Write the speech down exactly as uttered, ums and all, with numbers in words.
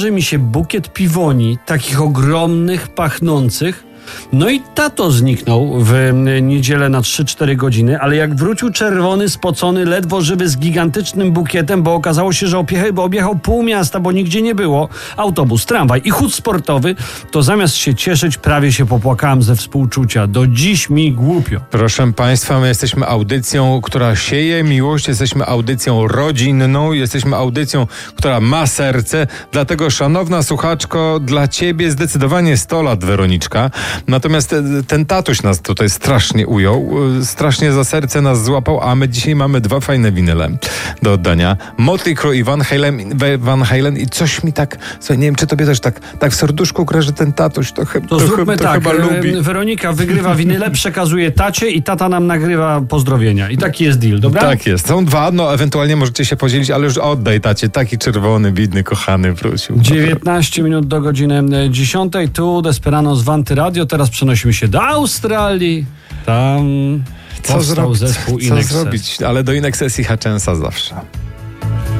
mi się bukiet piwoni, takich ogromnych, pachnących. No i tato zniknął w niedzielę na trzy cztery godziny, ale jak wrócił czerwony, spocony, ledwo żywy, z gigantycznym bukietem, bo okazało się, że objechał, bo objechał pół miasta, bo nigdzie nie było, autobus, tramwaj i chód sportowy, to zamiast się cieszyć, prawie się popłakałem ze współczucia. Do dziś mi głupio. Proszę Państwa, my jesteśmy audycją, która sieje miłość, jesteśmy audycją rodzinną, jesteśmy audycją, która ma serce, dlatego, szanowna słuchaczko, dla Ciebie zdecydowanie sto lat, Weroniczka. Natomiast ten tatuś nas tutaj strasznie ujął, strasznie za serce nas złapał, a my dzisiaj mamy dwa fajne winyle do oddania. Motley Crue i Van Halen, Van Halen i coś mi tak, co, nie wiem, czy tobie też tak, tak w serduszku gra, że ten tatuś to, to, to, zróbmy to tak, chyba lubi. Weronika wygrywa winyle, przekazuje tacie i tata nam nagrywa pozdrowienia. I taki jest deal, dobra? Tak jest. Są dwa, no ewentualnie możecie się podzielić, ale już oddaj tacie, taki czerwony, widny, kochany wrócił. dziewiętnaście minut do godziny dziesiątej. Tu Desperados w Antyradio. Teraz przenosimy się do Australii. Tam co powstał zrobić? zespół Co Inexes. zrobić? Ale do Inexes i Hutchensa zawsze.